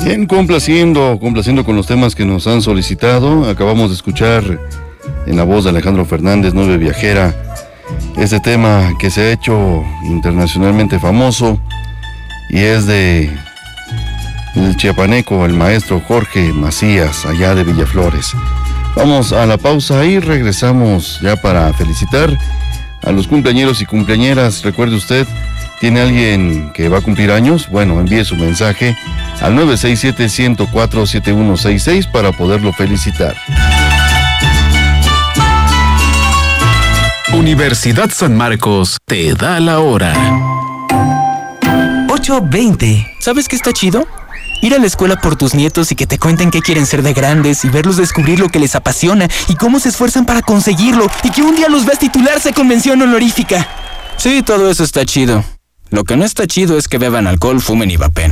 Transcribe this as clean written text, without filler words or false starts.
Bien, complaciendo con los temas que nos han solicitado. Acabamos de escuchar en la voz de Alejandro Fernández, Nube Viajera, este tema que se ha hecho internacionalmente famoso y es de el chiapaneco, el maestro Jorge Macías, allá de Villaflores. Vamos a la pausa y regresamos ya para felicitar a los cumpleañeros y cumpleañeras. Recuerde usted, ¿tiene alguien que va a cumplir años? Bueno, envíe su mensaje al 967-104-7166 para poderlo felicitar. Universidad San Marcos te da la hora. 8:20. ¿Sabes qué está chido? Ir a la escuela por tus nietos y que te cuenten qué quieren ser de grandes y verlos descubrir lo que les apasiona y cómo se esfuerzan para conseguirlo y que un día los veas titularse con mención honorífica. Sí, todo eso está chido. Lo que no está chido es que beban alcohol, fumen y vapeen.